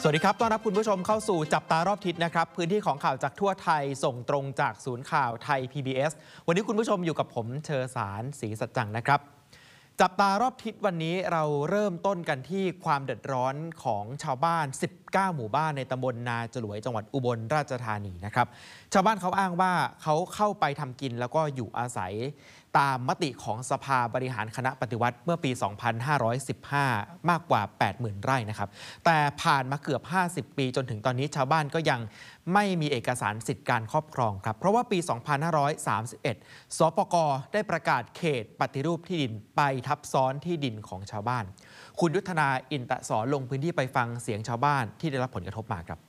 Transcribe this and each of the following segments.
วัสดีครับต้อนรับคุณผู้ชมเข้าสู่จับตารอบทิศนะครับพื้นที่ของข่าวจากทั่วไทยส่งตรงจากศูนย์ข่าวไทย PBS วันนี้คุณผู้ชมอยู่กับผมเชอสารศรีสัจจังนะครับจับตารอบทิศวันนี้เราเริ่มต้นกันที่ความเดือดร้อนของชาวบ้าน19หมู่บ้านในตำบลนาจลวยจังหวัดอุบลราชธานีนะครับชาวบ้านเขาอ้างว่าเขาเข้าไปทำกินแล้วก็อยู่อาศัยตามมติของสภาบริหารคณะปฏิวัติเมื่อปี 2515 มากกว่า 80,000 ไร่นะครับแต่ผ่านมาเกือบ 50 ปีจนถึงตอนนี้ชาวบ้านก็ยังไม่มีเอกสารสิทธิการครอบครองครับเพราะว่าปี 2531 สปก.ได้ประกาศเขตปฏิรูปที่ดินไปทับซ้อนที่ดินของชาวบ้านคุณยุทธนาอินตะสอนลงพื้นที่ไปฟังเสียงชาวบ้านที่ได้รับผลกระทบมาครับ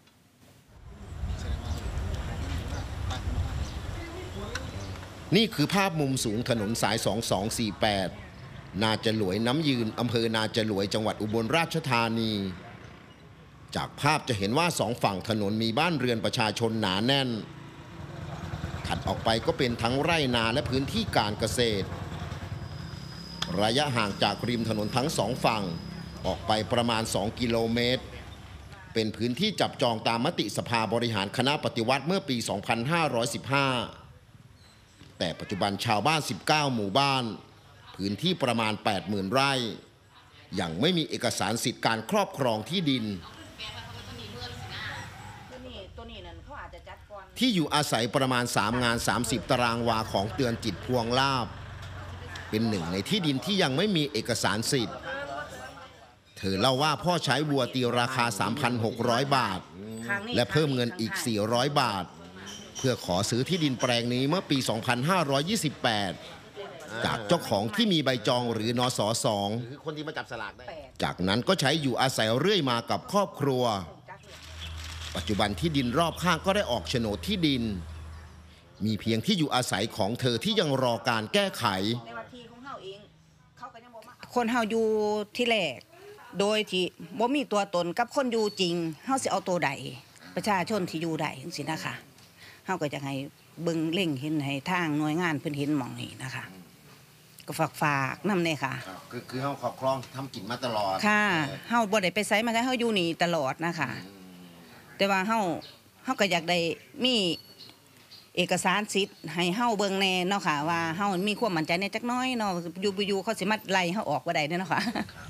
นี่คือภาพมุมสูงถนนสาย 2248 นาจลวยน้ำยืนอำเภอนาจลวยจังหวัดอุบลราชธานีจากภาพจะเห็นว่าสองฝั่งถนนมีบ้านเรือนประชาชนหนาแน่นถัดออกไปก็เป็นทั้งไร่นาและพื้นที่การเกษตรระยะห่างจากริมถนนทั้งสองฝั่งออกไปประมาณ2กิโลเมตรเป็นพื้นที่จับจองตามมติสภาบริหารคณะปฏิวัติเมื่อปี 2515แต่ปัจจุบันชาวบ้าน 19 หมู่บ้านพื้นที่ประมาณ 80,000 ไร่ยังไม่มีเอกสารสิทธิ์การครอบครองที่ดินที่อยู่อาศัยประมาณ3งาน30 ตารางวาของเตือนจิตพวงลาภเป็นหนึ่งในที่ดินที่ยังไม่มีเอกสารสิทธิ์เธอเล่าว่าพ่อใช้วัวตีราคา 3,600 บาทและเพิ่มเงินอีก400 บาทเพื่อขอซื้อที่ดินแปลงนี้เมื่อปี 2528 จากเจ้าของที่มีใบจองหรือนส2จากนั้นก็ใช้อยู่อาศัยเรื่อยมากับครอบครัวปัจจุบันที่ดินรอบข้างก็ได้ออกโฉนดที่ดินมีเพียงที่อยู่อาศัยของเธอที่ยังรอการแก้ไขคนเฮาอยู่ที่แรกโดยที่บ่มีตัวตนกับคนอยู่จริงเฮาสิเอาตัวใดประชาชนที่อยู่ได้จังซี่นะคะเฮาก็จะให้เบิ่งเล่งเห็นให้ทางหน่วยงานเพิ่นเห็นหม่องนี้นะคะก็ฝากนำเนี่ยค่ะคือเฮาครอบครองทำกินมาตลอดค่ะเฮาบ่ได้ไปไสมาไสเฮาอยู่นี่ตลอดนะคะแต่ว่าเฮาก็อยากได้มีเอกสารสิทธิ์ให้เฮาเบิ่งแน่เนาะค่ะว่าเฮามีความมั่นใจในจักน้อยเนาะอยู่เขาสิมาไล่เฮาออกบ่ได้เนาะค่ะ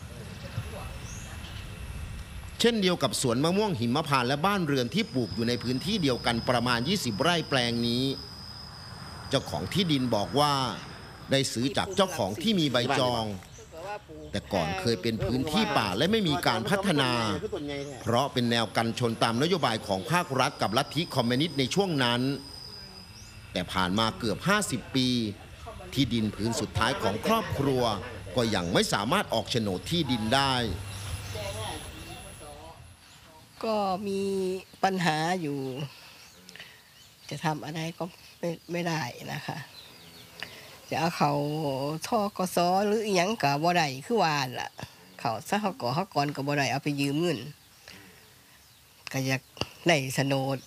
เช่นเดียวกับสวนมะม่วงหิมพานต์และบ้านเรือนที่ปลูกอยู่ในพื้นที่เดียวกันประมาณ20 ไร่แปลงนี้เจ้าของที่ดินบอกว่าได้ซื้อจากเจ้าของที่มีใบจองแต่ก่อนเคยเป็นพื้นที่ป่าและไม่มีการพัฒนาเพราะเป็นแนวกันชนตามนโยบายของภาครัฐกับลัทธิคอมมิวนิสต์ในช่วงนั้นแต่ผ่านมาเกือบ50 ปีที่ดินพื้นสุดท้ายของครอบครัวก็ยังไม่สามารถออกโฉนดที่ดินได้ก็มีปัญหาอยู่จะทำอะไรก็ไม่ได้นะคะจะเอาเขาทกสหรืออีหยังกับบ่ได้คือว่าล่ะเขาสหกรณ์กับบ่ได้เอาไปยืมเงินก็อยากได้โฉนด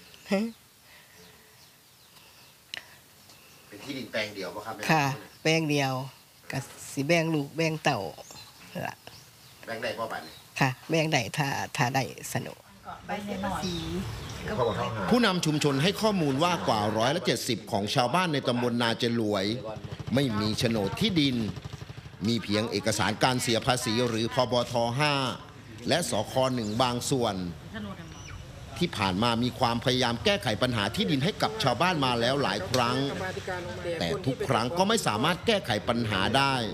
เป็นที่ดินแปลงเดียวป่ะครับค่ะแปลงเดียวกับสิแบ่งลูกแบ่งเต่าล่ะแบ่งได้ป่ะบัดนี้ค่ะแบ่งได้ถ้าได้โฉนดผู้นำชุมชนให้ข้อมูลว่ากว่า170ของชาวบ้านในตำบลนาจลวยไม่มีโฉนดที่ดินมีเพียงเอกสารการเสียภาษีหรือพบท5และสค1บางส่วนที่ผ่านมามีความพยายามแก้ไขปัญหาที่ดินให้กับชาวบ้านมาแล้วหลายครั้งแต่ทุกครั้งก็ไม่สามารถแก้ไขปัญหาได้